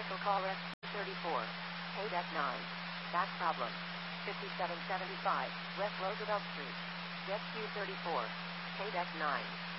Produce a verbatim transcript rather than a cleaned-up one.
Cancel call S Q thirty-four. Paid at nine. Back problem. fifty-seven seventy-five, West Roosevelt Street. S Q thirty-four. Paid at nine.